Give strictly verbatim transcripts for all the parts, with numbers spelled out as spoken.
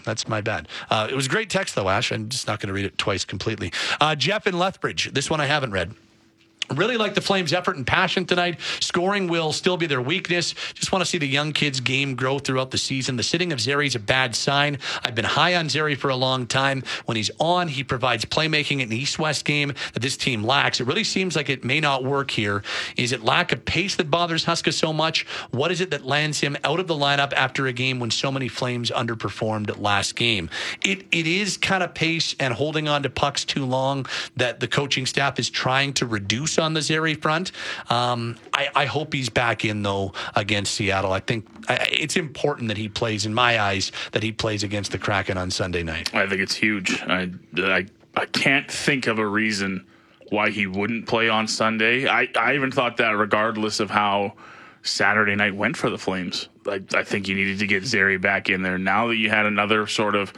That's my bad. Uh, it was a great text, though, Ash. I'm just not going to read it twice completely. Uh, Jeff in Lethbridge. This one I haven't read. Really like the Flames' effort and passion tonight. Scoring will still be their weakness. Just want to see the young kids' game grow throughout the season. The sitting of Zary is a bad sign. I've been high on Zary for a long time. When he's on, he provides playmaking in the East-West game that this team lacks. It really seems like it may not work here. Is it lack of pace that bothers Huska so much? What is it that lands him out of the lineup after a game when so many Flames underperformed last game? It It is kind of pace and holding on to pucks too long that the coaching staff is trying to reduce on the Zary front. Um, I, I hope he's back in, though, against Seattle. I think I, it's important that he plays, in my eyes, that he plays against the Kraken on Sunday night. I think it's huge. I, I, I can't think of a reason why he wouldn't play on Sunday. I, I even thought that regardless of how Saturday night went for the Flames. I, I think you needed to get Zary back in there. Now that you had another sort of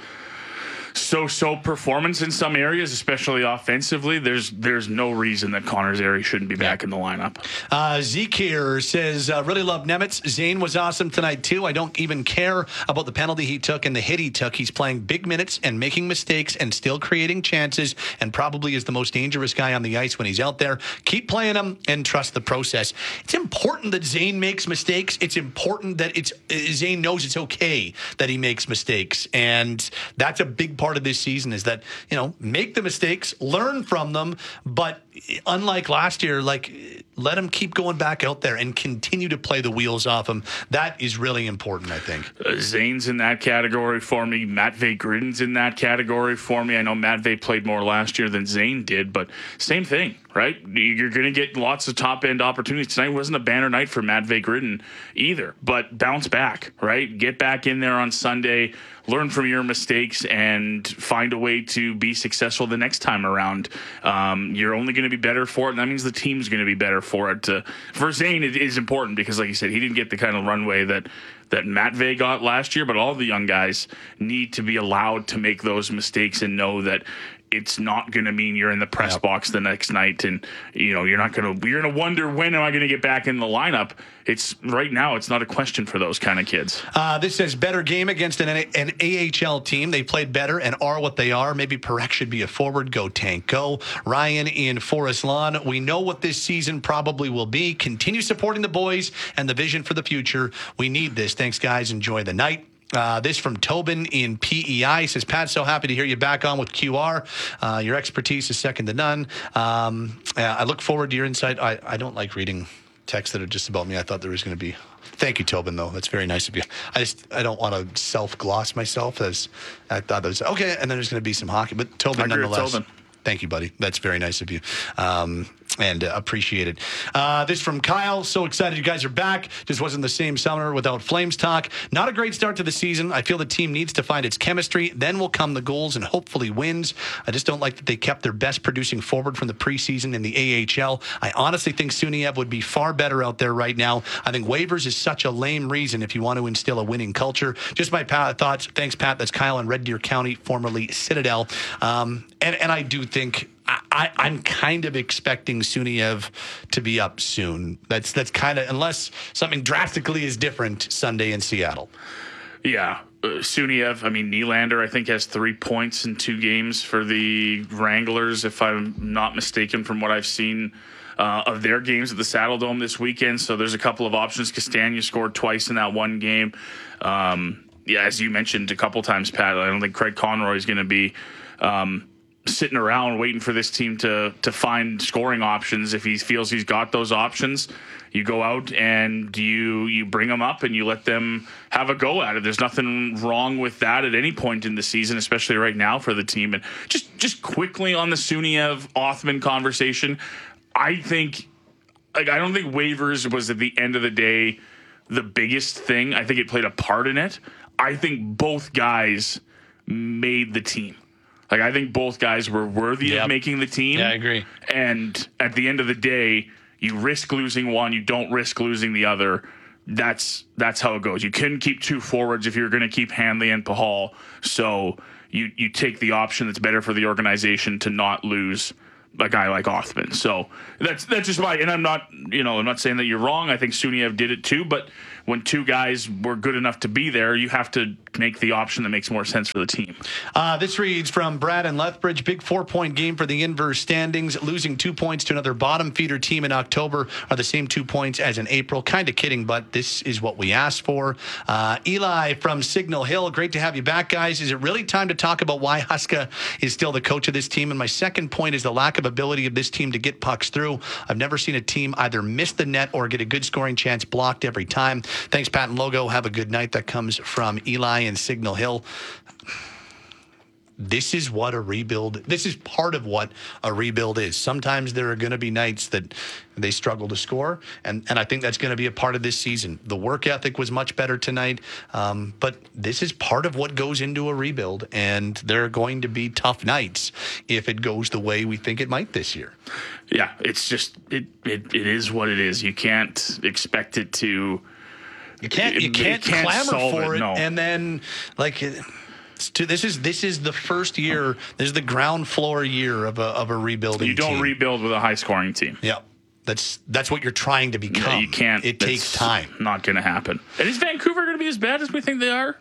so-so performance in some areas, especially offensively, there's there's no reason that Connor Zary shouldn't be back in the lineup. Uh, Zeke here says, uh, really love Nemitz. Zane was awesome tonight, too. I don't even care about the penalty he took and the hit he took. He's playing big minutes and making mistakes and still creating chances and probably is the most dangerous guy on the ice when he's out there. Keep playing him and trust the process. It's important that Zane makes mistakes. It's important that it's Zane knows it's okay that he makes mistakes. And that's a big part of this season is that, you know, make the mistakes, learn from them, but unlike last year, like, let him keep going back out there and continue to play the wheels off him. That is really important, I think. Uh, Zane's in that category for me. Matvey Gridden's in that category for me. I know Matvey played more last year than Zane did, but same thing, right? You're going to get lots of top-end opportunities. Tonight wasn't a banner night for Matvey Gridden either, but bounce back, right? Get back in there on Sunday, learn from your mistakes, and find a way to be successful the next time around. Um, you're only going to be better for it, and that means the team's going to be better for it. Uh, for Zane, it is important because, like you said, he didn't get the kind of runway that that Matvey got last year, but all the young guys need to be allowed to make those mistakes and know that it's not going to mean you're in the press yep. box the next night, and you know you're not going to. You're going to wonder when am I going to get back in the lineup. It's right now. It's not a question for those kind of kids. Uh, this says better game against an, an A H L team. They played better and are what they are. Maybe Parekh should be a forward. Go Tank, go. Ryan in Forest Lawn. We know what this season probably will be. Continue supporting the boys and the vision for the future. We need this. Thanks, guys. Enjoy the night. Uh, this from Tobin in P E I says, Pat, so happy to hear you back on with Q R. Uh, your expertise is second to none. Um, I look forward to your insight. I, I don't like reading texts that are just about me. I thought there was going to be. Thank you, Tobin, though. That's very nice of you. I just I don't want to self-gloss myself as I thought there was, okay, and then there's going to be some hockey. But Tobin, nonetheless. Tobin. Thank you, buddy. That's very nice of you. Um, and uh, appreciate it. Uh, this from Kyle. So excited you guys are back. Just wasn't the same summer without Flames talk. Not a great start to the season. I feel the team needs to find its chemistry. Then will come the goals and hopefully wins. I just don't like that they kept their best producing forward from the preseason in the A H L. I honestly think Suniev would be far better out there right now. I think waivers is such a lame reason if you want to instill a winning culture. Just my pa- thoughts. Thanks, Pat. That's Kyle in Red Deer County, formerly Citadel. Um, and, and I do think I, I'm kind of expecting Suniev to be up soon. That's that's kind of, unless something drastically is different Sunday in Seattle. Yeah. Uh, Suniev, I mean, Nylander, I think, has three points in two games for the Wranglers, if I'm not mistaken, from what I've seen uh, of their games at the Saddle Dome this weekend. So there's a couple of options. Castagna scored twice in that one game. Um, yeah, as you mentioned a couple times, Pat, I don't think Craig Conroy is going to be um, sitting around waiting for this team to to find scoring options. If he feels he's got those options, you go out and you you bring them up and you let them have a go at it. There's nothing wrong with that at any point in the season, especially right now for the team. And just just quickly on the Suniev Othman conversation, I think like I don't think waivers was at the end of the day the biggest thing. I think it played a part in it. I think both guys made the team. Like, I think both guys were worthy yep. of making the team. Yeah, I agree. And at the end of the day, you risk losing one, you don't risk losing the other. That's that's how it goes. You couldn't keep two forwards if you're going to keep Hanley and Pahal. So you you take the option that's better for the organization to not lose a guy like Othman. So that's that's just why. And I'm not, you know, I'm not saying that you're wrong. I think Suniev did it too. But when two guys were good enough to be there, you have to make the option that makes more sense for the team. Uh, this reads from Brad and Lethbridge. Big four-point game for the inverse standings. Losing two points to another bottom feeder team in October are the same two points as in April. Kind of kidding, but this is what we asked for. Uh, Eli from Signal Hill. Great to have you back, guys. Is it really time to talk about why Huska is still the coach of this team? And my second point is the lack of ability of this team to get pucks through. I've never seen a team either miss the net or get a good scoring chance blocked every time. Thanks, Pat and Logo. Have a good night. That comes from Eli in Signal Hill. This is what a rebuild, this is part of what a rebuild is. Sometimes there are going to be nights that they struggle to score, and, and I think that's going to be a part of this season. The work ethic was much better tonight, um, but this is part of what goes into a rebuild, and there are going to be tough nights if it goes the way we think it might this year. Yeah, it's just, it it, it is what it is. You can't expect it to... You can't, you can't, it can't clamor for it, it, no. and then, like... To, this is this is the first year. This is the ground floor year of a of a rebuilding. You don't team. rebuild with a high scoring team. Yeah, that's that's what you're trying to become. No, you can't. It takes time. Not going to happen. And is Vancouver going to be as bad as we think they are?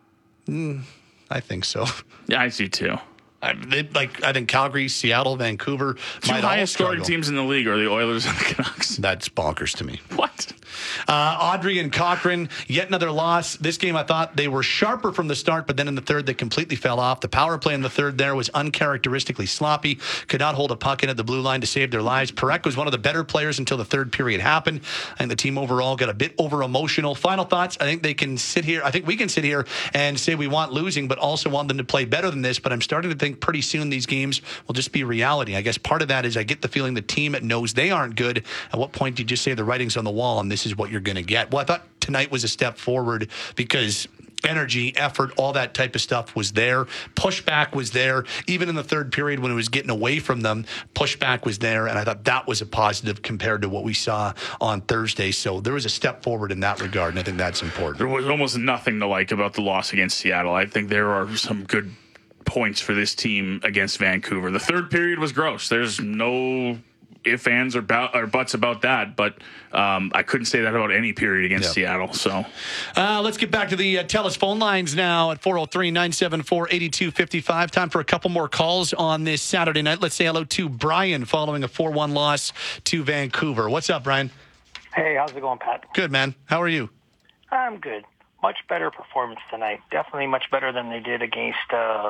Mm, I think so. Yeah, I see too. I, they, like I think Calgary, Seattle, Vancouver. Two highest scoring teams in the league are the Oilers and the Canucks. That's bonkers to me. What? Uh, Audrey and Cochrane, yet another loss. This game, I thought they were sharper from the start, but then in the third, they completely fell off. The power play in the third there was uncharacteristically sloppy. Could not hold a puck in at the blue line to save their lives. Perek was one of the better players until the third period happened, and the team overall got a bit over-emotional. Final thoughts, I think they can sit here, I think we can sit here and say we want losing, but also want them to play better than this, but I'm starting to think pretty soon these games will just be reality. I guess part of that is I get the feeling the team knows they aren't good. At what point do you just say the writing's on the wall and this is what you're going to get? Well, I thought tonight was a step forward because energy, effort, all that type of stuff was there. Pushback was there. Even in the third period when it was getting away from them, pushback was there. And I thought that was a positive compared to what we saw on Thursday. So there was a step forward in that regard, and I think that's important. There was almost nothing to like about the loss against Seattle. I think there are some good points for this team against Vancouver. The third period was gross. There's no ifs, ands, or, bout, or buts about that, but um, I couldn't say that about any period against yep. Seattle. So uh, let's get back to the uh, TELUS phone lines now at four oh three, nine seven four, eight two five five. Time for a couple more calls on this Saturday night. Let's say hello to Brian following a four one loss to Vancouver. What's up, Brian? Hey, how's it going, Pat? Good, man. How are you? I'm good. Much better performance tonight. Definitely much better than they did against uh,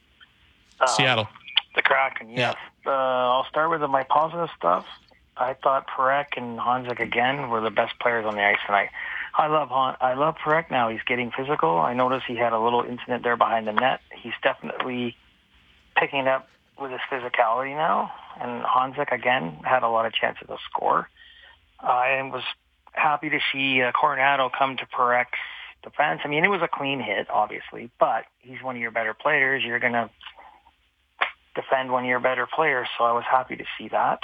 uh, Seattle. The Kraken, yes. Yeah. Uh, I'll start with my positive stuff. I thought Perek and Honzek again were the best players on the ice tonight. I love Han- I love Perek now. He's getting physical. I noticed he had a little incident there behind the net. He's definitely picking it up with his physicality now. And Honzek again had a lot of chances to score. I was happy to see uh, Coronado come to Perek's defense. I mean, it was a clean hit, obviously, but he's one of your better players. You're going to defend one of your better players, so I was happy to see that.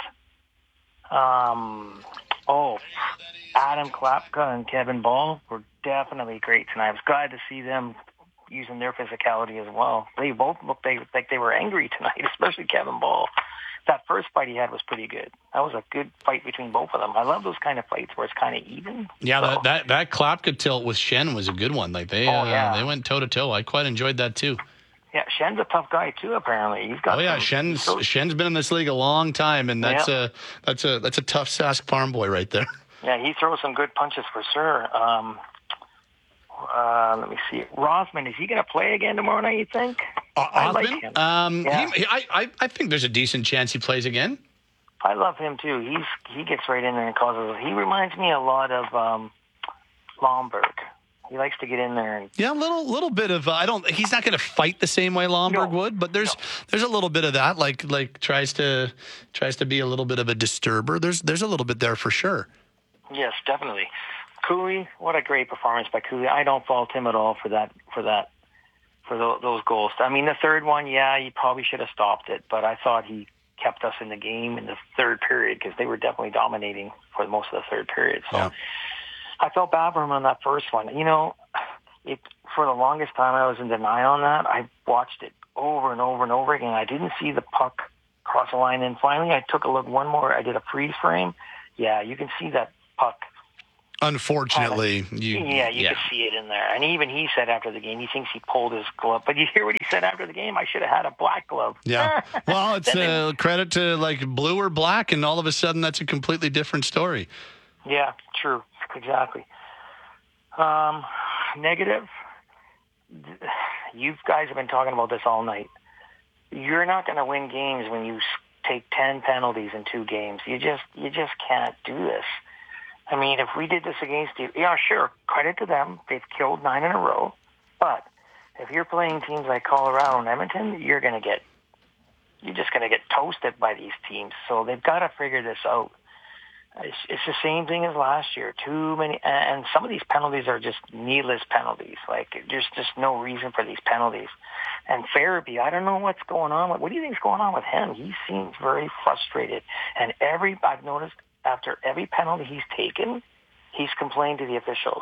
Um, oh, Adam Klapka and Kevin Ball were definitely great tonight. I was glad to see them using their physicality as well. They both looked they, like they were angry tonight, especially Kevin Ball. That first fight he had was pretty good. That was a good fight between both of them. I love those kind of fights where it's kind of even. Yeah, so. that, that that Klapka tilt with Shen was a good one. Like they, oh, uh, yeah. they went toe to toe. I quite enjoyed that too. Yeah, Shen's a tough guy too. Apparently, he's got. Oh yeah, some, Shen's so, Shen's been in this league a long time, and that's yeah. a that's a that's a tough Sask farm boy right there. Yeah, he throws some good punches for sure. Um, uh, let me see. Rosman, is he going to play again tomorrow night? You think? Uh, I like Othman? him. Um, yeah. he, I, I I think there's a decent chance he plays again. I love him too. He's he gets right in there and causes. He reminds me a lot of um, Lomberg. He likes to get in there and yeah, a little little bit of. Uh, I don't. He's not going to fight the same way Lomberg no, would, but there's no. there's a little bit of that. Like like tries to tries to be a little bit of a disturber. There's there's a little bit there for sure. Yes, definitely. Cooley, what a great performance by Cooley. I don't fault him at all for that for that for those, those goals. I mean, the third one, yeah, he probably should have stopped it, but I thought he kept us in the game in the third period because they were definitely dominating for most of the third period. So. Yeah. I felt bad for him on that first one. You know, it for the longest time I was in denial on that. I watched it over and over and over again. I didn't see the puck cross the line. And finally I took a look one more. I did a freeze frame. Yeah, you can see that puck Unfortunately, you, yeah, you yeah. could see it in there. And even he said after the game, he thinks he pulled his glove. But you hear what he said after the game? I should have had a black glove. Yeah. Well, it's a uh, credit to like blue or black, and all of a sudden that's a completely different story. Yeah, true. Exactly. Um, negative. You guys have been talking about this all night. You're not going to win games when you take ten penalties in two games. You just, you just can't do this. I mean, if we did this against you, yeah, sure, credit to them. They've killed nine in a row. But if you're playing teams like Colorado and Edmonton, you're going to get, you're just going to get toasted by these teams. So they've got to figure this out. It's, it's the same thing as last year. Too many, and some of these penalties are just needless penalties. Like, there's just no reason for these penalties. And Farabee, I don't know what's going on. With, what do you think's going on with him? He seems very frustrated. And every, I've noticed, after every penalty he's taken, he's complained to the officials.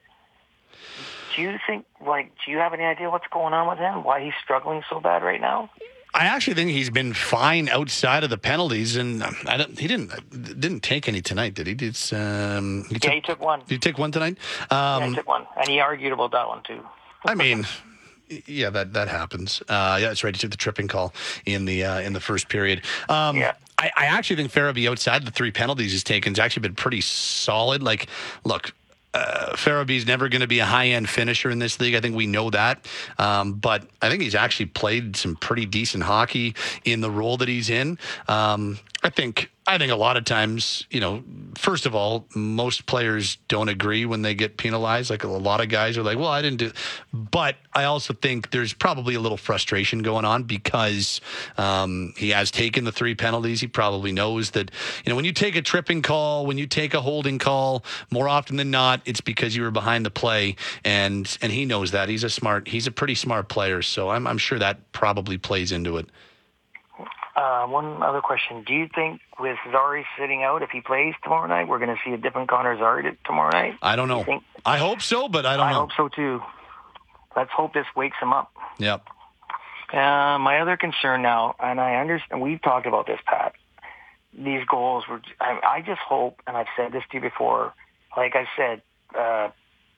Do you think, like, do you have any idea what's going on with him? Why he's struggling so bad right now? I actually think he's been fine outside of the penalties, and I don't, he didn't didn't take any tonight, did he? Did, um, he yeah, took, he took one. Did he take one tonight? Um, yeah, he took one, and he argued about that one too. I mean, yeah, that that happens. Uh, yeah, that's right. He took the tripping call in the uh, in the first period. Um, yeah. I, I actually think Farabee outside the three penalties he's taken has actually been pretty solid. Like, look. Uh, Farabee's never going to be a high-end finisher in this league. I think we know that. Um, but I think he's actually played some pretty decent hockey in the role that he's in. Um, I think I think a lot of times, you know, first of all, most players don't agree when they get penalized. Like a lot of guys are like, well, I didn't do. But I also think there's probably a little frustration going on because um, he has taken the three penalties. He probably knows that, you know, when you take a tripping call, when you take a holding call, more often than not, it's because you were behind the play. And and he knows that. He's a smart, he's a pretty smart player. So I'm, I'm sure that probably plays into it. Uh, one other question. Do you think with Zari sitting out, if he plays tomorrow night, we're going to see a different Connor Zari tomorrow night? I don't know. Think? I hope so, but I don't I know. I hope so, too. Let's hope this wakes him up. Yep. Uh, my other concern now, and I understand, we've talked about this, Pat, these goals were, I, I just hope, and I've said this to you before, like I said, uh,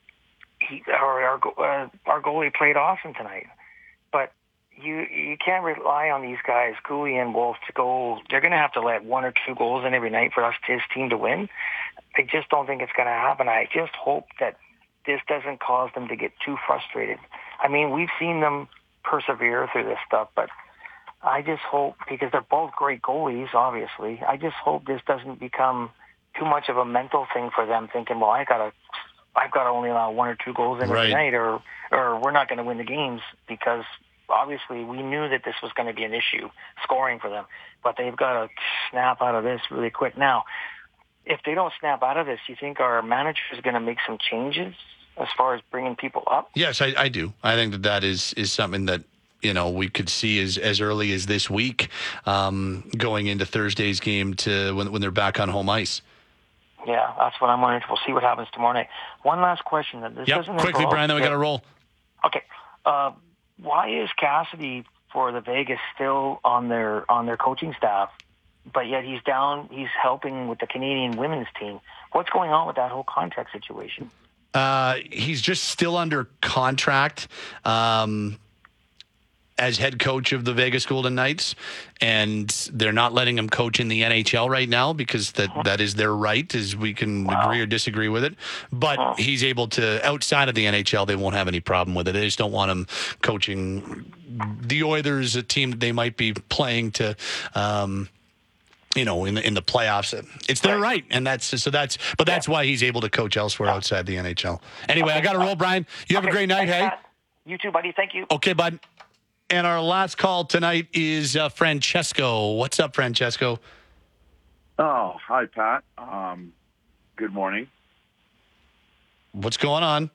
he, our, our, uh, our goalie played awesome tonight, but You you can't rely on these guys, Cooley and Wolf, to go. They're going to have to let one or two goals in every night for us, his team, to win. I just don't think it's going to happen. I just hope that this doesn't cause them to get too frustrated. I mean, we've seen them persevere through this stuff, but I just hope, because they're both great goalies, obviously, I just hope this doesn't become too much of a mental thing for them, thinking, well, I got to, I've got to only allow one or two goals in right. every night, or or we're not going to win the games, because obviously we knew that this was going to be an issue, scoring for them, but they've got to snap out of this really quick. Now, if they don't snap out of this, you think our manager is going to make some changes as far as bringing people up? Yes, I, I do. I think that that is, is something that, you know, we could see as, as early as this week, um, going into Thursday's game to when, when they're back on home ice. Yeah, that's what I'm wondering. We'll see what happens tomorrow night. One last question. That this yep, doesn't quickly, involve, Brian, then we got to roll. Okay. Uh, why is Cassidy for the Vegas still on their on their coaching staff, but yet he's down, he's helping with the Canadian women's team? What's going on with that whole contract situation? Uh, he's just still under contract um, as head coach of the Vegas Golden Knights, and they're not letting him coach in the N H L right now because that, that is their right, as we can wow. agree or disagree with it. But oh. he's able to, outside of the N H L, they won't have any problem with it. They just don't want him coaching the Oilers, a team that they might be playing to, um, you know, in the, in the playoffs. It's their right. And that's, so that's, but that's yeah. why he's able to coach elsewhere outside the N H L. Anyway, okay. I got to roll, Brian. You have okay. a great night, Thanks, hey? Pat. You too, buddy. Thank you. Okay, bud. And our last call tonight is uh, Francesco. What's up, Francesco? Oh, hi, Pat. Um, good morning. What's going on?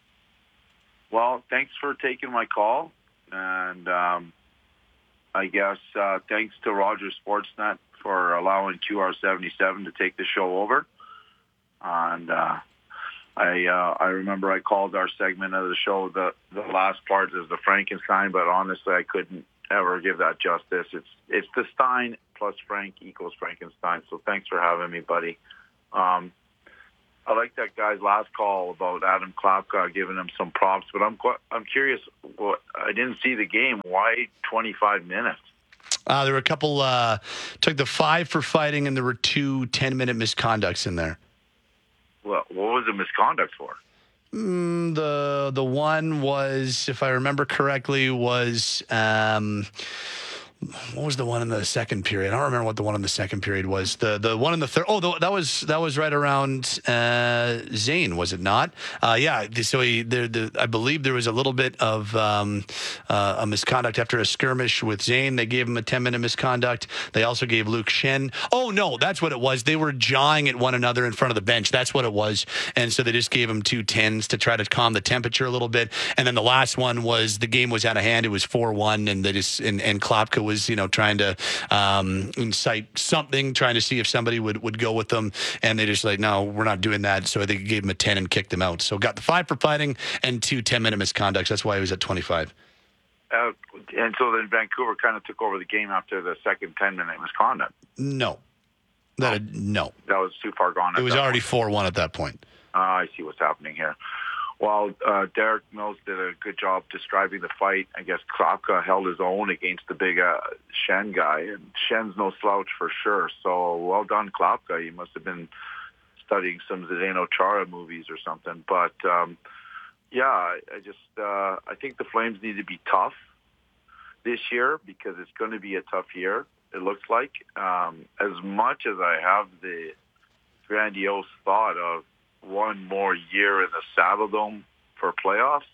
Well, thanks for taking my call. And um, I guess uh, thanks to Rogers Sportsnet for allowing Q R seventy-seven to take the show over. And uh, I uh, I remember I called our segment of the show, the, the last part is the Frankenstein, but honestly I couldn't ever give that justice. It's it's the Stein plus Frank equals Frankenstein. So thanks for having me, buddy. Um, I like that guy's last call about Adam Klapka giving him some props, but I'm quite, I'm curious. Well, I didn't see the game. Why twenty-five minutes? Uh, there were a couple, uh, took the five for fighting, and there were two ten-minute misconducts in there. Well, what was the misconduct for? Mm, the the one was, if I remember correctly, was... Um, what was the one in the second period? I don't remember what the one in the second period was. The the one in the third. Oh, the, that was that was right around uh, Zane, was it not? Uh, yeah. So he, there, the, I believe there was a little bit of um, uh, a misconduct after a skirmish with Zane. They gave him a ten minute misconduct. They also gave Luke Shen. Oh no, that's what it was. They were jawing at one another in front of the bench. That's what it was. And so they just gave him two tens to try to calm the temperature a little bit. And then the last one was the game was out of hand. It was four one, and they just and, and Klapka was. Was, you know, trying to um, incite something, trying to see if somebody would, would go with them. And they just like, no, we're not doing that. So they gave him a ten and kicked him out. So got the five for fighting and two ten-minute misconducts. That's why he was at twenty-five. Uh, and so then Vancouver kind of took over the game after the second ten-minute misconduct. No. That had, no. That was too far gone. It was already four one at that point. Uh, I see what's happening here. Well, uh, Derek Mills did a good job describing the fight. I guess Klapka held his own against the big uh, Shen guy, and Shen's no slouch for sure. So well done, Klapka. He must have been studying some Zdeno Chara movies or something. But um, yeah, I, I just uh, I think the Flames need to be tough this year because it's going to be a tough year. It looks like um, as much as I have the grandiose thought of one more year in the Saddle Dome for playoffs.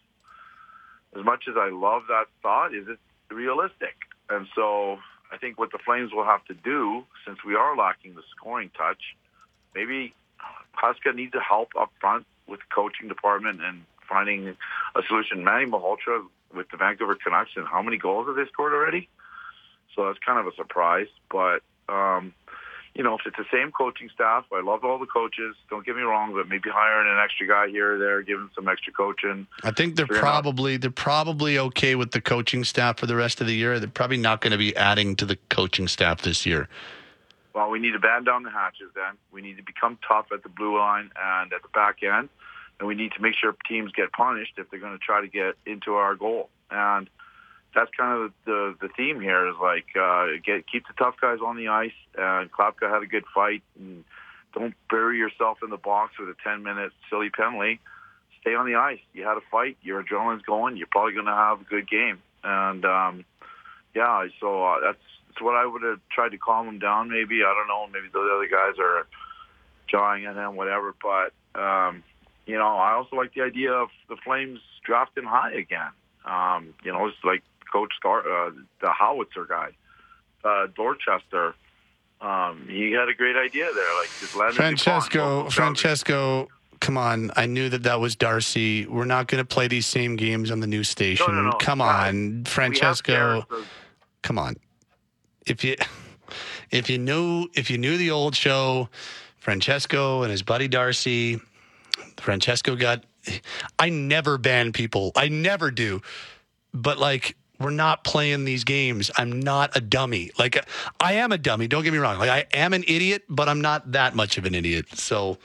As much as I love that thought, is it realistic? And so I think what the Flames will have to do, since we are lacking the scoring touch, maybe Huska needs to help up front with the coaching department and finding a solution. Manny Malhotra with the Vancouver Canucks, and how many goals have they scored already? So that's kind of a surprise. But, um, you know, if it's the same coaching staff, I love all the coaches. Don't get me wrong, but maybe hiring an extra guy here or there, giving some extra coaching. I think they're Figure probably out. they're probably okay with the coaching staff for the rest of the year. They're probably not going to be adding to the coaching staff this year. Well, we need to batten down the hatches then. We need to become tough at the blue line and at the back end, and we need to make sure teams get punished if they're going to try to get into our goal. And that's kind of the the theme here is like uh, get keep the tough guys on the ice. And Klapka had a good fight. And don't bury yourself in the box with a ten minute silly penalty. Stay on the ice. You had a fight. Your adrenaline's going. You're probably going to have a good game. And um, yeah, so uh, that's, that's what I would have tried to calm him down. Maybe I don't know. Maybe the other guys are jawing at him, whatever. But um, you know, I also like the idea of the Flames drafting high again. Um, you know, it's like Coach Star, uh, the Howitzer guy, uh, Dorchester. Um, he had a great idea there, like just let Francesco. Francesco, come on! I knew that that was Darcy. We're not going to play these same games on the new station. No, no, no. Come on, uh, Francesco. Come on. If you if you knew if you knew the old show, Francesco and his buddy Darcy. Francesco got. I never ban people. I never do. But like. We're not playing these games. I'm not a dummy. Like, I am a dummy. Don't get me wrong. Like, I am an idiot, but I'm not that much of an idiot. So,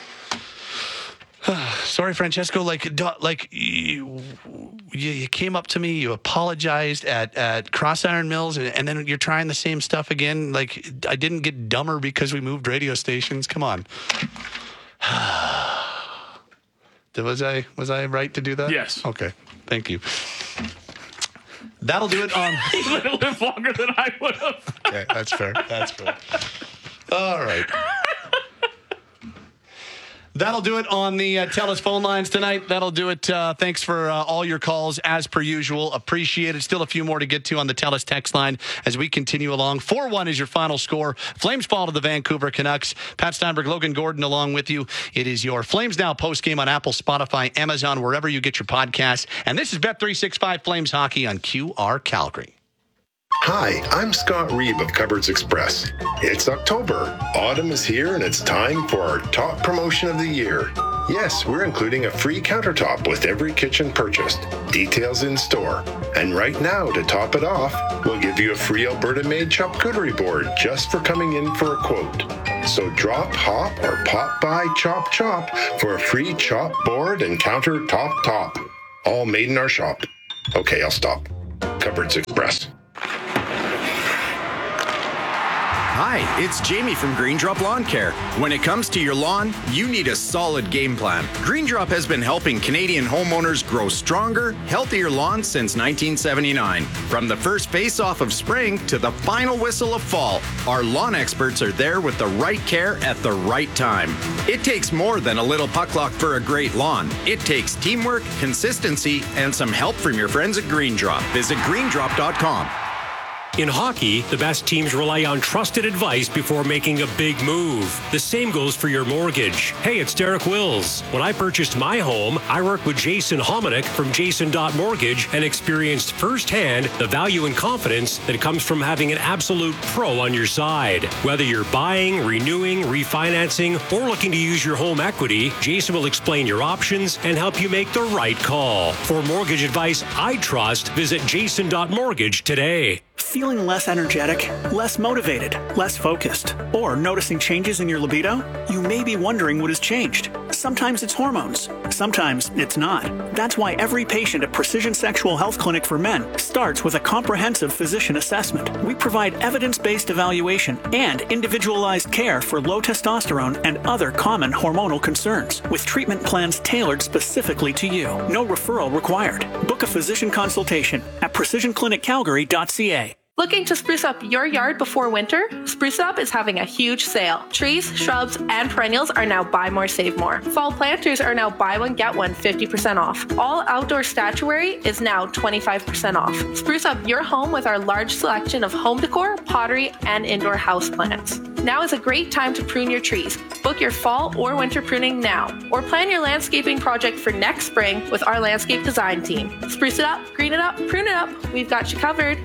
sorry, Francesco. Like, like you, you came up to me. You apologized at, at Cross Iron Mills, and, and then you're trying the same stuff again. Like, I didn't get dumber because we moved radio stations. Come on. Was I was I right to do that? Yes. Okay. Thank you. That'll do it on. He's going to live longer than I would have. Okay, that's fair. That's fair. All right. That'll do it on the uh, TELUS phone lines tonight. That'll do it. Uh, thanks for uh, all your calls, as per usual. Appreciate it. Still a few more to get to on the TELUS text line as we continue along. four one is your final score. Flames fall to the Vancouver Canucks. Pat Steinberg, Logan Gordon along with you. It is your Flames Now postgame on Apple, Spotify, Amazon, wherever you get your podcasts. And this is Bet three sixty-five Flames Hockey on Q R Calgary. Hi, I'm Scott Reeb of Cupboards Express. It's October. Autumn is here, and it's time for our top promotion of the year. Yes, we're including a free countertop with every kitchen purchased. Details in store. And right now, to top it off, we'll give you a free Alberta-made charcuterie board just for coming in for a quote. So drop, hop, or pop by Chop Chop for a free chop board and countertop top. All made in our shop. Okay, I'll stop. Cupboards Express. Hi, it's Jamie from Green Drop Lawn Care. When it comes to your lawn, you need a solid game plan. Green Drop has been helping Canadian homeowners grow stronger, healthier lawns since nineteen seventy-nine. From the first face-off of spring to the final whistle of fall, our lawn experts are there with the right care at the right time. It takes more than a little puck luck for a great lawn. It takes teamwork, consistency, and some help from your friends at Green Drop. Visit green drop dot com. In hockey, the best teams rely on trusted advice before making a big move. The same goes for your mortgage. Hey, it's Derek Wills. When I purchased my home, I worked with Jason Hominick from Jason dot Mortgage and experienced firsthand the value and confidence that comes from having an absolute pro on your side. Whether you're buying, renewing, refinancing, or looking to use your home equity, Jason will explain your options and help you make the right call. For mortgage advice I trust, visit Jason dot Mortgage today. Feeling less energetic, less motivated, less focused, or noticing changes in your libido? You may be wondering what has changed. Sometimes it's hormones. Sometimes it's not. That's why every patient at Precision Sexual Health Clinic for Men starts with a comprehensive physician assessment. We provide evidence-based evaluation and individualized care for low testosterone and other common hormonal concerns, with treatment plans tailored specifically to you. No referral required. Book a physician consultation at precision clinic calgary dot c a. Looking to spruce up your yard before winter? Spruce Up is having a huge sale. Trees, shrubs, and perennials are now buy more, save more. Fall planters are now buy one, get one fifty percent off. All outdoor statuary is now twenty-five percent off. Spruce up your home with our large selection of home decor, pottery, and indoor houseplants. Now is a great time to prune your trees. Book your fall or winter pruning now, or plan your landscaping project for next spring with our landscape design team. Spruce it up, green it up, prune it up. We've got you covered.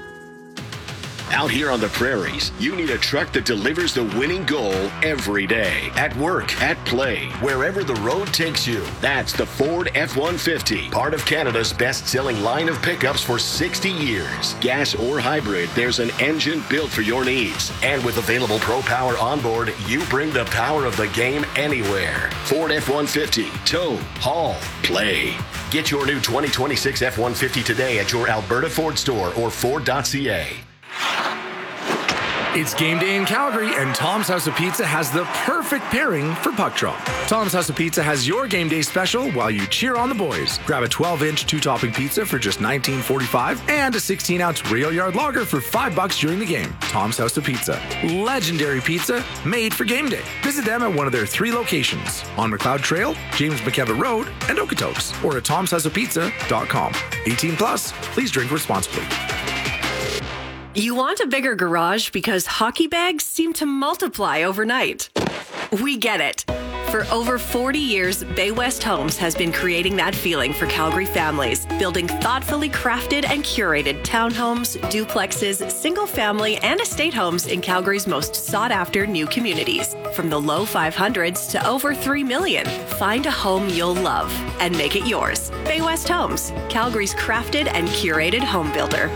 Out here on the prairies, you need a truck that delivers the winning goal every day. At work, at play, wherever the road takes you. That's the Ford F one fifty, part of Canada's best-selling line of pickups for sixty years. Gas or hybrid, there's an engine built for your needs. And with available Pro Power onboard, you bring the power of the game anywhere. Ford F one fifty, tow, haul, play. Get your new twenty twenty-six F one fifty today at your Alberta Ford store or ford dot c a. It's game day in Calgary, and Tom's House of Pizza has the perfect pairing for puck drop. Tom's House of Pizza has your game day special while you cheer on the boys. Grab a twelve-inch two-topping pizza for just nineteen forty-five and a sixteen-ounce Rail Yard Lager for five bucks during the game. Tom's House of Pizza. Legendary pizza made for game day. Visit them at one of their three locations on McLeod Trail, James McKevitt Road, and Okotoks, or at toms house of pizza dot com. eighteen plus, please drink responsibly. You want a bigger garage because hockey bags seem to multiply overnight. We get it. For over forty years, Bay West Homes has been creating that feeling for Calgary families, building thoughtfully crafted and curated townhomes, duplexes, single-family, and estate homes in Calgary's most sought-after new communities. From the low five hundreds to over three million, find a home you'll love and make it yours. Bay West Homes, Calgary's crafted and curated home builder.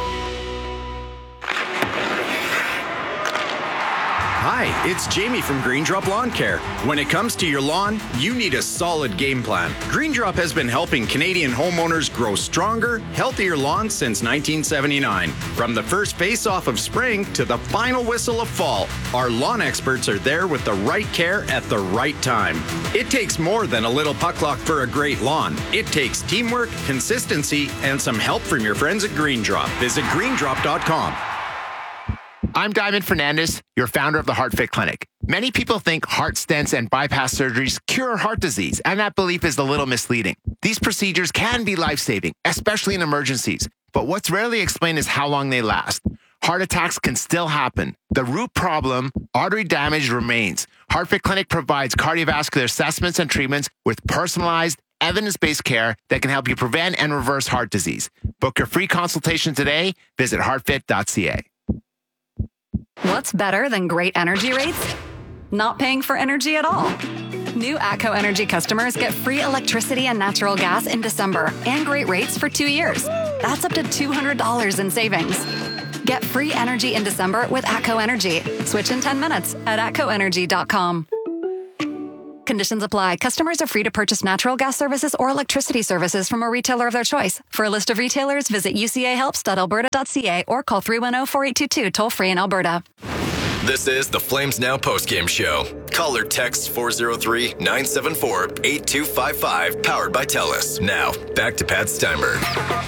Hi, it's Jamie from Green Drop Lawn Care. When it comes to your lawn, you need a solid game plan. Green Drop has been helping Canadian homeowners grow stronger, healthier lawns since nineteen seventy-nine. From the first face-off of spring to the final whistle of fall, our lawn experts are there with the right care at the right time. It takes more than a little puck luck for a great lawn. It takes teamwork, consistency, and some help from your friends at Green Drop. Visit green drop dot com. I'm Diamond Fernandez, your founder of the HeartFit Clinic. Many people think heart stents and bypass surgeries cure heart disease, and that belief is a little misleading. These procedures can be life-saving, especially in emergencies, but what's rarely explained is how long they last. Heart attacks can still happen. The root problem, artery damage, remains. HeartFit Clinic provides cardiovascular assessments and treatments with personalized, evidence-based care that can help you prevent and reverse heart disease. Book your free consultation today. Visit heart fit dot c a. What's better than great energy rates? Not paying for energy at all. New ATCO Energy customers get free electricity and natural gas in December and great rates for two years. That's up to two hundred dollars in savings. Get free energy in December with ATCO Energy. Switch in ten minutes at atco energy dot com. Conditions apply. Customers are free to purchase natural gas services or electricity services from a retailer of their choice. For a list of retailers, visit u c a helps dot alberta dot c a or call three one zero, four eight two two toll free in Alberta. This is the Flames Now postgame show. Call or text four oh three, nine seven four, eight two five five, powered by TELUS. Now, back to Pat Steinberg.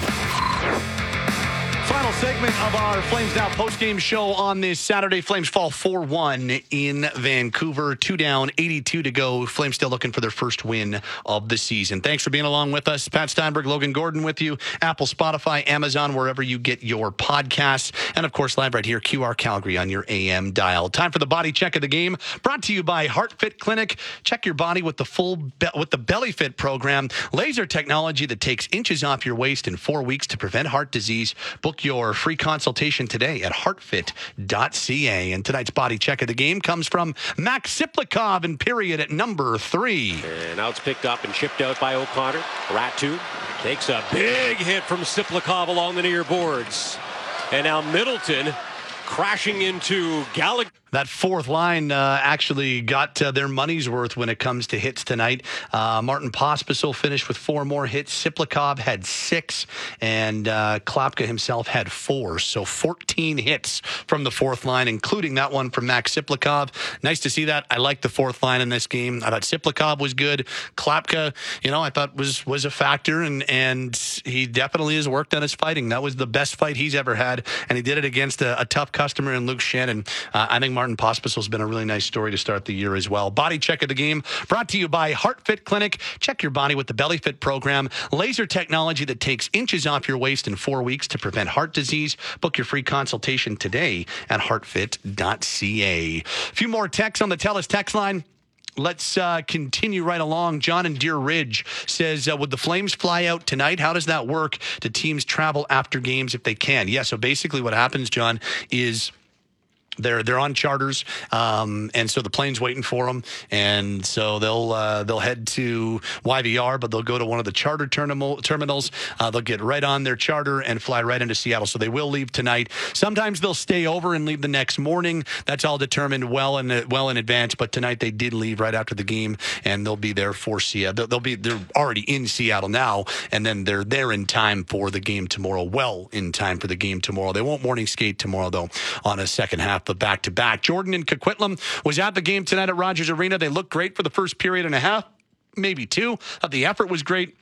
Final segment of our Flames Now postgame show on this Saturday. Flames fall four one in Vancouver. Two down, eighty-two to go. Flames still looking for their first win of the season. Thanks for being along with us. Pat Steinberg, Logan Gordon with you. Apple, Spotify, Amazon, wherever you get your podcasts. And, of course, live right here, Q R Calgary on your A M dial. Time for the body check of the game. Brought to you by Heart Fit Clinic. Check your body with the full be- with the Belly Fit program. Laser technology that takes inches off your waist in four weeks to prevent heart disease. Book your free consultation today at heart fit dot c a. And tonight's body check of the game comes from Max Siplikov in period at number three. And now it's picked up and chipped out by O'Connor. Ratu takes a big hit from Siplikov along the near boards. And now Middleton crashing into Gallagher. That fourth line uh, actually got uh, their money's worth when it comes to hits tonight. Uh, Martin Pospisil finished with four more hits. Siplikov had six, and uh, Klapka himself had four. So fourteen hits from the fourth line, including that one from Max Siplikov. Nice to see that. I like the fourth line in this game. I thought Siplikov was good. Klapka, you know, I thought was was a factor, and, and he definitely has worked on his fighting. That was the best fight he's ever had, and he did it against a, a tough customer in Luke Shannon. Uh, I think Martin Pospisil's been a really nice story to start the year as well. Body check of the game brought to you by Heart Fit Clinic. Check your body with the Belly Fit program. Laser technology that takes inches off your waist in four weeks to prevent heart disease. Book your free consultation today at heart fit dot c a. A few more texts on the TELUS text line. Let's uh, continue right along. John in Deer Ridge says, uh, would the Flames fly out tonight? How does that work? Do teams travel after games if they can? Yeah, so basically what happens, John, is They're they're on charters, um, and so the plane's waiting for them, and so they'll uh, they'll head to Y V R, but they'll go to one of the charter terminal, terminals. Uh, they'll get right on their charter and fly right into Seattle. So they will leave tonight. Sometimes they'll stay over and leave the next morning. That's all determined well in well in advance. But tonight they did leave right after the game, and they'll be there for Seattle. They'll, they'll be they're already in Seattle now, and then they're there in time for the game tomorrow. Well in time for the game tomorrow. They won't morning skate tomorrow though on a second half. But back-to-back. Jordan in Coquitlam was at the game tonight at Rogers Arena. They looked great for the first period and a half, maybe two. The effort was great.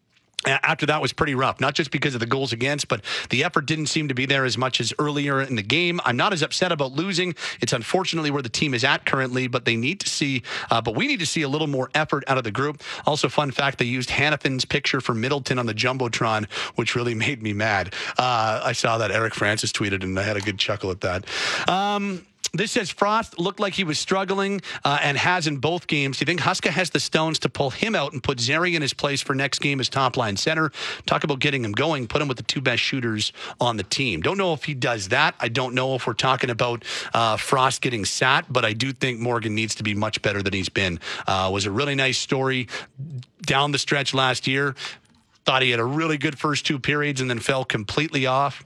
After that was pretty rough, not just because of the goals against, but the effort didn't seem to be there as much as earlier in the game. I'm not as upset about losing. It's unfortunately where the team is at currently, but they need to see, uh, but we need to see a little more effort out of the group. Also, fun fact, they used Hannafin's picture for Middleton on the Jumbotron, which really made me mad. Uh, I saw that Eric Francis tweeted, and I had a good chuckle at that. Um... This says Frost looked like he was struggling uh, and has in both games. Do you think Huska has the stones to pull him out and put Zeri in his place for next game as top line center? Talk about getting him going. Put him with the two best shooters on the team. Don't know if he does that. I don't know if we're talking about uh, Frost getting sat, but I do think Morgan needs to be much better than he's been. Uh, was a really nice story down the stretch last year. Thought he had a really good first two periods and then fell completely off.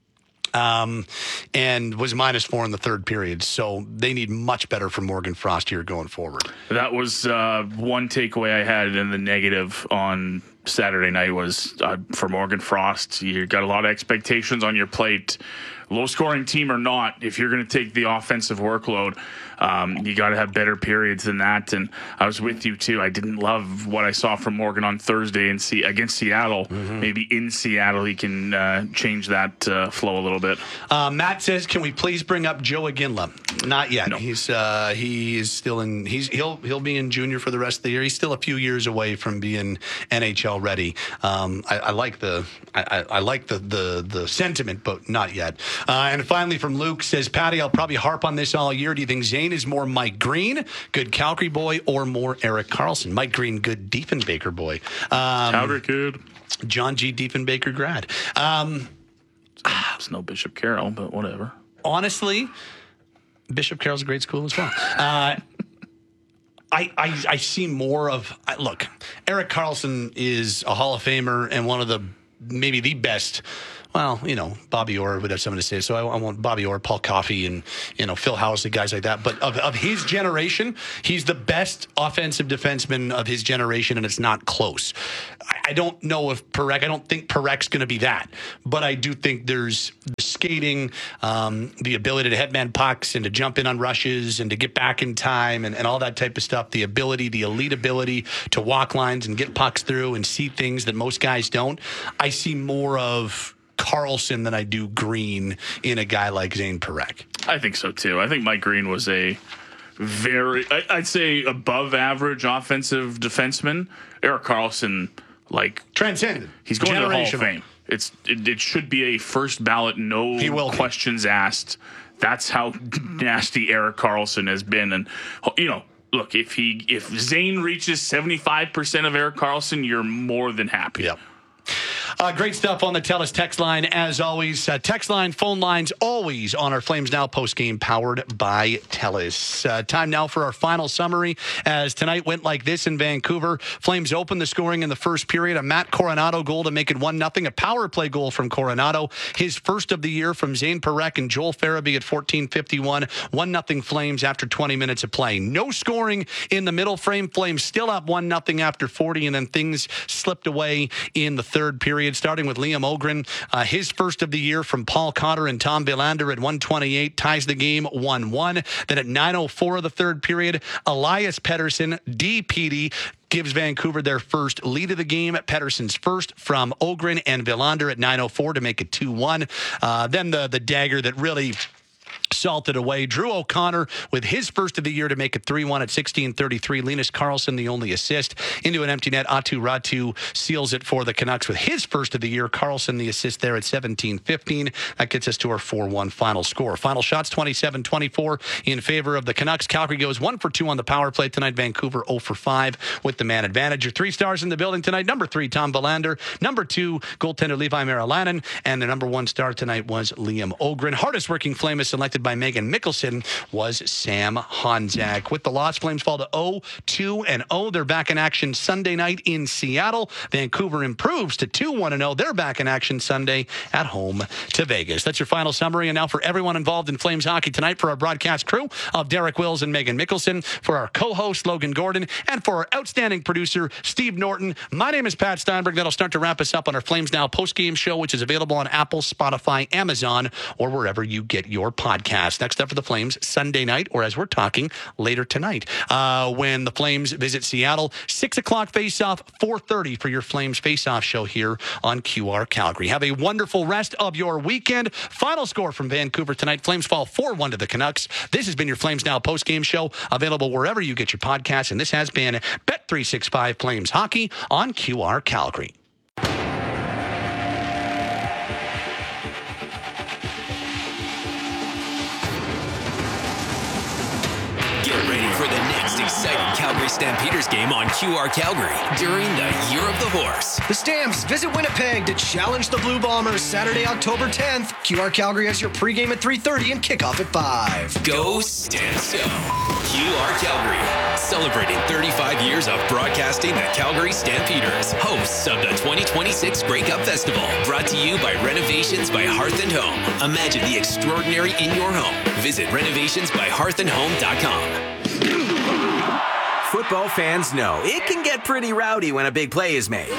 Um, and was minus four in the third period. So they need much better from Morgan Frost here going forward. That was uh, one takeaway I had in the negative on Saturday night was uh, for Morgan Frost. You got a lot of expectations on your plate. Low scoring team or not, if you're going to take the offensive workload, um, you got to have better periods than that. And I was with you too. I didn't love what I saw from Morgan on Thursday and see against Seattle. Mm-hmm. Maybe in Seattle he can uh, change that uh, flow a little bit. Uh, Matt says, "Can we please bring up Joe Iginla?" Not yet. No. He's uh, he is still in. He's he'll he'll be in junior for the rest of the year. He's still a few years away from being N H L ready. Um, I, I like the I, I like the, the the sentiment, but not yet. Uh, and finally, from Luke says, "Patty, I'll probably harp on this all year. Do you think Zane is more Mike Green, good Calgary boy, or more Erik Karlsson? Mike Green, good Diefenbaker boy. Um, Calgary kid. John G. Diefenbaker grad. Um, it's no Bishop Carroll, but whatever. Honestly, Bishop Carroll's a great school as well. Uh, I, I, I see more of, I, look, Erik Karlsson is a Hall of Famer and one of the, maybe the best. Well, you know, Bobby Orr would have something to say. So I, I want Bobby Orr, Paul Coffey, and, you know, Phil Housley, guys like that. But of, of his generation, he's the best offensive defenseman of his generation, and it's not close. I, I don't know if Parekh, I don't think Parek's going to be that. But I do think there's the skating, um, the ability to headman pucks and to jump in on rushes and to get back in time and, and all that type of stuff. The ability, the elite ability to walk lines and get pucks through and see things that most guys don't. I see more of Karlsson than I do Green in a guy like Zane Parekh. I think so too. I think Mike Green was a very, I'd say, above average offensive defenseman. Erik Karlsson, like, transcended. He's going to the Hall of Fame. It's it, it should be a first ballot, no questions asked. That's how nasty Erik Karlsson has been, and you know. Look, if he if Zane reaches seventy-five percent of Erik Karlsson, you're more than happy. Yep. Uh, great stuff on the TELUS text line, as always. Uh, text line, phone lines, always on our Flames Now postgame, powered by TELUS. Uh, time now for our final summary, as tonight went like this in Vancouver. Flames opened the scoring in the first period. A Matt Coronado goal to make it one nothing. A power play goal from Coronado. His first of the year from Zane Parekh and Joel Farabee at fourteen fifty-one. one nothing Flames after twenty minutes of play. No scoring in the middle frame. Flames still up one nothing after forty, and then things slipped away in the third period, starting with Liam Ogren. Uh, his first of the year from Paul Cotter and Tom Villander at one twenty-eight ties the game one one. Then at nine oh four of the third period, Elias Pettersson, D. Petey, gives Vancouver their first lead of the game. Pettersson's first from Ogren and Villander at nine oh four to make it two one. Uh, then the, the dagger that really salted away. Drew O'Connor with his first of the year to make it three one at sixteen thirty-three. Linus Karlsson, the only assist. Into an empty net, Atu Ratu seals it for the Canucks with his first of the year. Karlsson, the assist there at seventeen fifteen. That gets us to our four one final score. Final shots, twenty-seven twenty-four in favor of the Canucks. Calgary goes one for two on the power play tonight. Vancouver zero for five with the man advantage. Your three stars in the building tonight. Number three, Tom Villander. Number two, goaltender Levi Marilanen. And the number one star tonight was Liam Ogren. Hardest working Flame is selected by Megan Mickelson was Sam Honzak. With the loss, Flames fall to oh two and oh. They're back in action Sunday night in Seattle. Vancouver improves to two one and oh. They're back in action Sunday at home to Vegas. That's your final summary. And now for everyone involved in Flames hockey tonight, for our broadcast crew of Derek Wills and Megan Mickelson, for our co-host Logan Gordon, and for our outstanding producer Steve Norton, my name is Pat Steinberg. That'll start to wrap us up on our Flames Now postgame show, which is available on Apple, Spotify, Amazon, or wherever you get your podcast. Next up for the Flames, Sunday night, or as we're talking, later tonight, uh, when the Flames visit Seattle. six o'clock face-off, four thirty for your Flames face-off show here on Q R Calgary. Have a wonderful rest of your weekend. Final score from Vancouver tonight. Flames fall four one to the Canucks. This has been your Flames Now postgame show, available wherever you get your podcasts, and this has been Bet three sixty-five Flames Hockey on Q R Calgary. Exciting Calgary Stampeders game on Q R Calgary during the Year of the Horse. The Stamps visit Winnipeg to challenge the Blue Bombers Saturday, October tenth. Q R Calgary has your pregame at three thirty and kickoff at five. Go Stamps Go! Q R Calgary, celebrating thirty-five years of broadcasting the Calgary Stampeders, hosts of the twenty twenty-six Grey Cup Festival, brought to you by Renovations by Hearth and Home. Imagine the extraordinary in your home. Visit renovations by hearth and home dot com. Football fans know it can get pretty rowdy when a big play is made.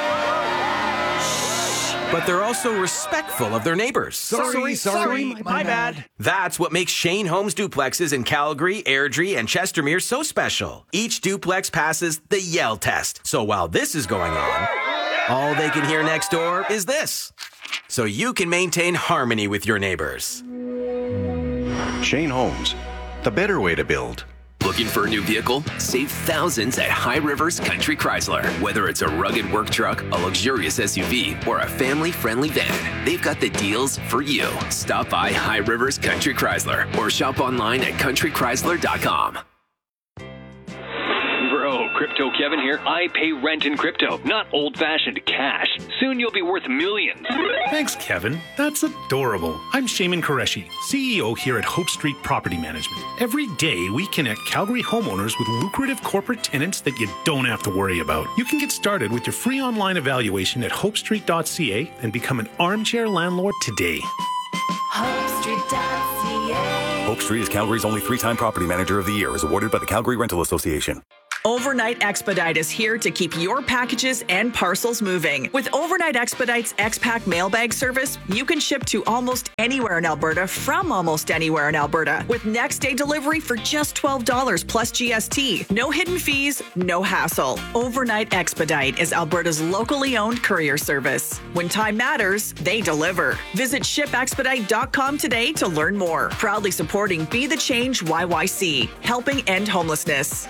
But they're also respectful of their neighbors. Sorry, sorry, sorry my, my bad. That's what makes Shane Homes duplexes in Calgary, Airdrie, and Chestermere so special. Each duplex passes the Yell test. So while this is going on, all they can hear next door is this. So you can maintain harmony with your neighbors. Shane Homes, the better way to build. Looking for a new vehicle? Save thousands at High Rivers Country Chrysler. Whether it's a rugged work truck, a luxurious S U V, or a family-friendly van, they've got the deals for you. Stop by High Rivers Country Chrysler or shop online at country chrysler dot com. Bro, Crypto Kevin here. I pay rent in crypto, not old-fashioned cash. Soon you'll be worth millions. Thanks, Kevin. That's adorable. I'm Shaman Qureshi, C E O here at Hope Street Property Management. Every day, we connect Calgary homeowners with lucrative corporate tenants that you don't have to worry about. You can get started with your free online evaluation at hope street dot c a and become an armchair landlord today. hope street dot c a. Hope Street is Calgary's only three-time property manager of the year, as awarded by the Calgary Rental Association. Overnight Expedite is here to keep your packages and parcels moving. With Overnight Expedite's X-Pack mailbag service, you can ship to almost anywhere in Alberta from almost anywhere in Alberta with next-day delivery for just twelve dollars plus G S T. No hidden fees, no hassle. Overnight Expedite is Alberta's locally owned courier service. When time matters, they deliver. Visit ship expedite dot com today to learn more. Proudly supporting Be the Change Y Y C, helping end homelessness.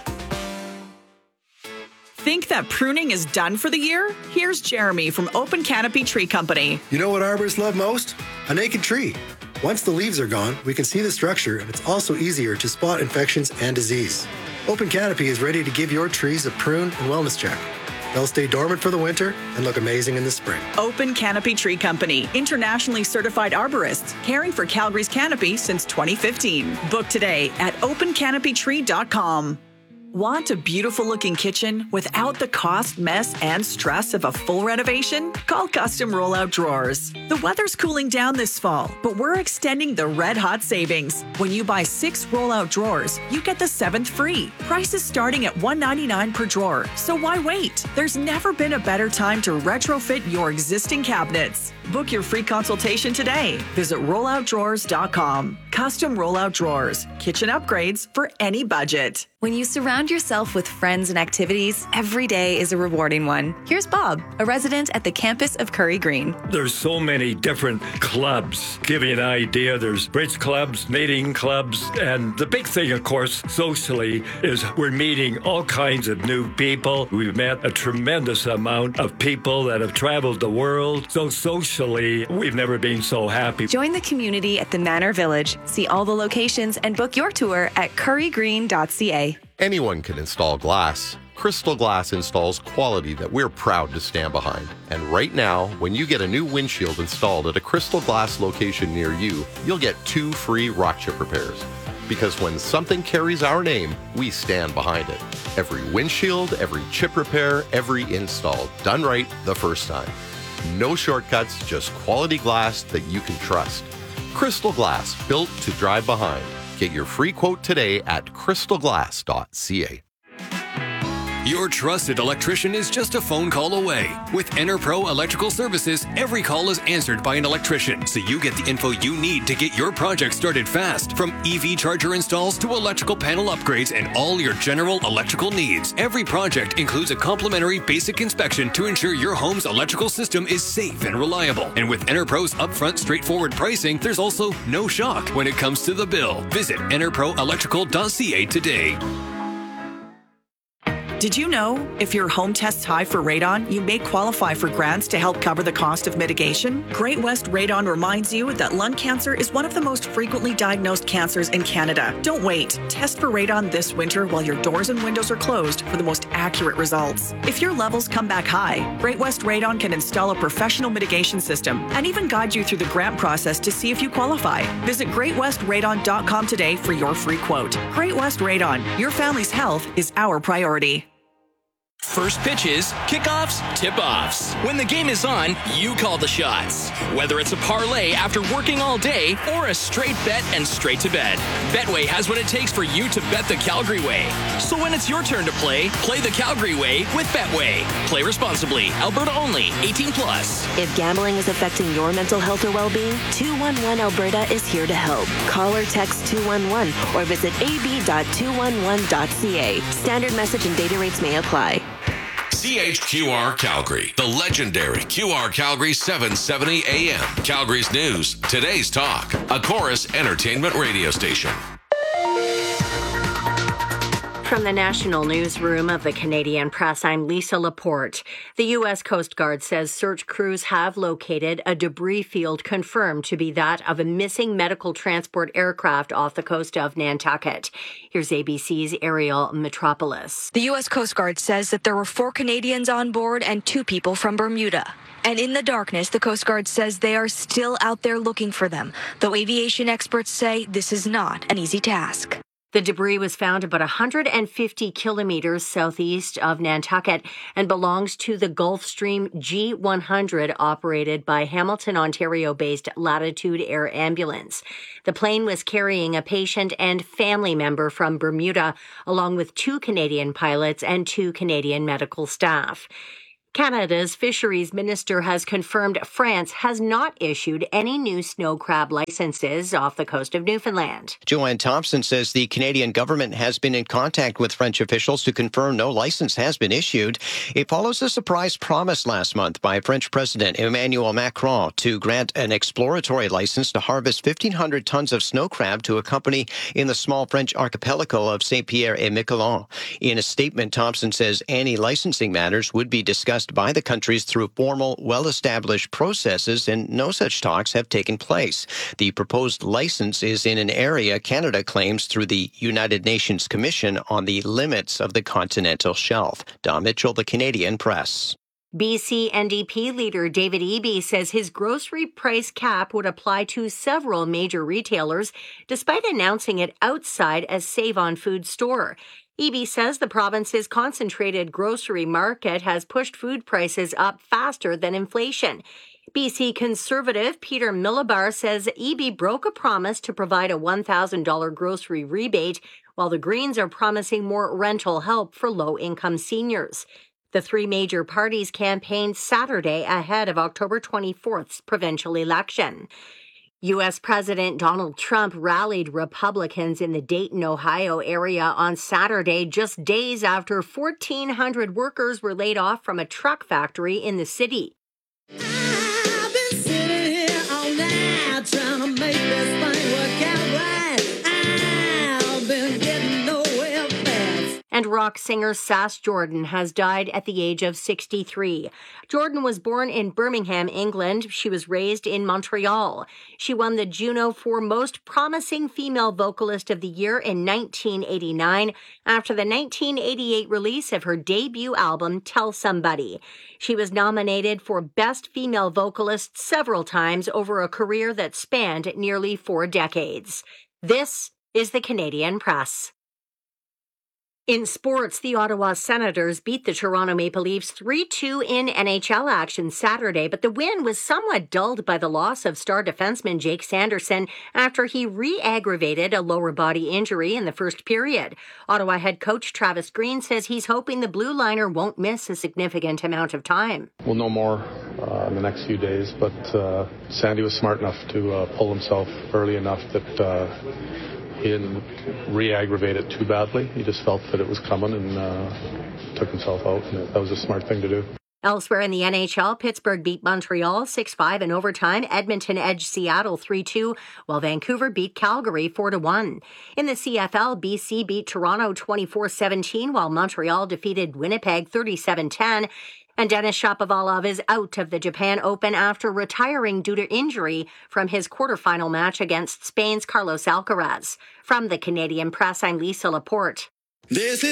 Think that pruning is done for the year? Here's Jeremy from Open Canopy Tree Company. You know what arborists love most? A naked tree. Once the leaves are gone, we can see the structure, and it's also easier to spot infections and disease. Open Canopy is ready to give your trees a prune and wellness check. They'll stay dormant for the winter and look amazing in the spring. Open Canopy Tree Company, internationally certified arborists, caring for Calgary's canopy since twenty fifteen. Book today at open canopy tree dot com. Want a beautiful looking kitchen without the cost, mess, and stress of a full renovation? Call Custom Rollout Drawers. The weather's cooling down this fall, but we're extending the red hot savings. When you buy six rollout drawers, you get the seventh free. Prices starting at one hundred ninety-nine dollars per drawer, so why wait? There's never been a better time to retrofit your existing cabinets. Book your free consultation today. Visit rollout drawers dot com. Custom Rollout Drawers. Kitchen upgrades for any budget. When you surround yourself with friends and activities, every day is a rewarding one. Here's Bob, a resident at the campus of Curry Green. There's so many different clubs. Give you an idea, there's bridge clubs, knitting clubs, and the big thing, of course, socially, is we're meeting all kinds of new people. We've met a tremendous amount of people that have traveled the world. So socially, we've never been so happy. Join the community at the Manor Village. See all the locations and book your tour at curry green dot c a. Anyone can install glass. Crystal Glass installs quality that we're proud to stand behind. And right now, when you get a new windshield installed at a Crystal Glass location near you, you'll get two free rock chip repairs. Because when something carries our name, we stand behind it. Every windshield, every chip repair, every install, done right the first time. No shortcuts, just quality glass that you can trust. Crystal Glass, built to drive behind. Get your free quote today at crystal glass dot c a. Your trusted electrician is just a phone call away. With EnerPro Electrical Services, every call is answered by an electrician, so you get the info you need to get your project started fast. From E V charger installs to electrical panel upgrades and all your general electrical needs, every project includes a complimentary basic inspection to ensure your home's electrical system is safe and reliable. And with EnerPro's upfront, straightforward pricing, there's also no shock when it comes to the bill. Visit ener pro electrical dot c a today. Did you know if your home tests high for radon, you may qualify for grants to help cover the cost of mitigation? Great West Radon reminds you that lung cancer is one of the most frequently diagnosed cancers in Canada. Don't wait. Test for radon this winter while your doors and windows are closed for the most accurate results. If your levels come back high, Great West Radon can install a professional mitigation system and even guide you through the grant process to see if you qualify. Visit great west radon dot com today for your free quote. Great West Radon, your family's health is our priority. First pitches, kickoffs, tip-offs. When the game is on, you call the shots. Whether it's a parlay after working all day or a straight bet and straight to bed, Betway has what it takes for you to bet the Calgary way. So when it's your turn to play, play the Calgary way with Betway. Play responsibly. Alberta only. eighteen plus. If gambling is affecting your mental health or well-being, two one one Alberta is here to help. Call or text two one one or visit a b dot two one one dot c a. Standard message and data rates may apply. C H Q R Calgary, the legendary Q R Calgary seven seventy A M. Calgary's news, today's talk, a Chorus entertainment radio station. From the National Newsroom of the Canadian Press, I'm Lisa Laporte. The U S Coast Guard says search crews have located a debris field confirmed to be that of a missing medical transport aircraft off the coast of Nantucket. Here's A B C's Ariel Metropolis. The U S Coast Guard says that there were four Canadians on board and two people from Bermuda. And in the darkness, the Coast Guard says they are still out there looking for them, though aviation experts say this is not an easy task. The debris was found about one hundred fifty kilometers southeast of Nantucket and belongs to the Gulfstream G one hundred operated by Hamilton, Ontario-based Latitude Air Ambulance. The plane was carrying a patient and family member from Bermuda, along with two Canadian pilots and two Canadian medical staff. Canada's fisheries minister has confirmed France has not issued any new snow crab licenses off the coast of Newfoundland. Joanne Thompson says the Canadian government has been in contact with French officials to confirm no license has been issued. It follows a surprise promise last month by French President Emmanuel Macron to grant an exploratory license to harvest fifteen hundred tons of snow crab to a company in the small French archipelago of Saint-Pierre et Miquelon. In a statement, Thompson says any licensing matters would be discussed by the countries through formal, well-established processes, and no such talks have taken place. The proposed license is in an area Canada claims through the United Nations Commission on the Limits of the Continental Shelf. Don Mitchell, the Canadian Press. B C N D P leader David Eby says his grocery price cap would apply to several major retailers, despite announcing it outside a Save-On-Food store. Eby says the province's concentrated grocery market has pushed food prices up faster than inflation. B C Conservative Peter Millibar says Eby broke a promise to provide a one thousand dollars grocery rebate, while the Greens are promising more rental help for low-income seniors. The three major parties campaigned Saturday ahead of October twenty-fourth's provincial election. U S President Donald Trump rallied Republicans in the Dayton, Ohio area on Saturday, just days after fourteen hundred workers were laid off from a truck factory in the city. I've been sitting here all night trying to make this thing work out right. I've been getting nowhere fast. And rock singer Sass Jordan has died at the age of sixty-three. Jordan was born in Birmingham, England. She was raised in Montreal. She won the Juno for Most Promising Female Vocalist of the Year in nineteen eighty-nine after the nineteen eighty-eight release of her debut album, Tell Somebody. She was nominated for Best Female Vocalist several times over a career that spanned nearly four decades. This is the Canadian Press. In sports, the Ottawa Senators beat the Toronto Maple Leafs three two in N H L action Saturday, but the win was somewhat dulled by the loss of star defenseman Jake Sanderson after he re-aggravated a lower body injury in the first period. Ottawa head coach Travis Green says he's hoping the blue liner won't miss a significant amount of time. We'll know more uh, in the next few days, but uh, Sandy was smart enough to uh, pull himself early enough that uh, he didn't re-aggravate it too badly. He just felt that it was coming and uh, took himself out, and that was a smart thing to do. Elsewhere in the N H L, Pittsburgh beat Montreal six five in overtime. Edmonton edged Seattle three two, while Vancouver beat Calgary four to one. In the C F L, B C beat Toronto twenty-four seventeen, while Montreal defeated Winnipeg thirty-seven ten. And Denis Shapovalov is out of the Japan Open after retiring due to injury from his quarterfinal match against Spain's Carlos Alcaraz. From the Canadian Press, I'm Lisa Laporte. This is